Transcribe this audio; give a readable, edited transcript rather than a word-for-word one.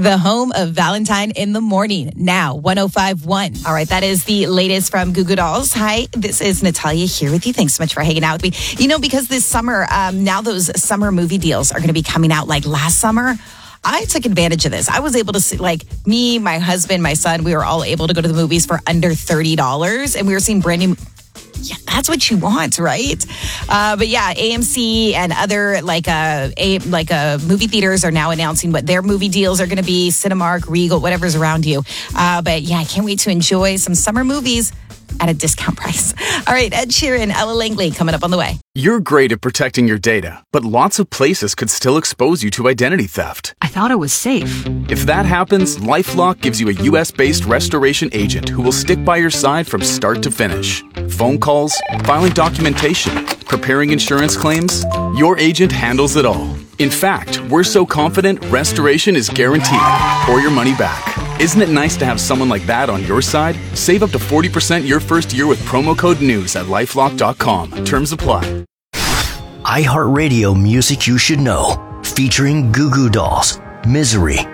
the home of Valentine in the Morning, now 105.1. All right, that is the latest from Goo Goo Dolls. Hi, this is Natalia here with you. Thanks so much for hanging out with me. You know, because this summer, now those summer movie deals are going to be coming out like last summer. I took advantage of this. I was able to see, like, me, my husband, my son, we were all able to go to the movies for under $30, and we were seeing brand new. Yeah, that's what you want, right? But yeah, AMC and other movie theaters are now announcing what their movie deals are going to be. Cinemark, Regal, whatever's around you. But yeah, I can't wait to enjoy some summer movies at a discount price. All right, Ed Sheeran, Ella Langley coming up on the way. You're great at protecting your data, but lots of places could still expose you to identity theft. I thought it was safe. If that happens, LifeLock gives you a U.S.-based restoration agent who will stick by your side from start to finish. Phone calls, filing documentation, preparing insurance claims, your agent handles it all. In fact, we're so confident restoration is guaranteed or your money back. Isn't it nice to have someone like that on your side? Save up to 40% your first year with promo code NEWS at LifeLock.com. Terms apply. iHeartRadio Music You Should Know, featuring Goo Goo Dolls, Misery,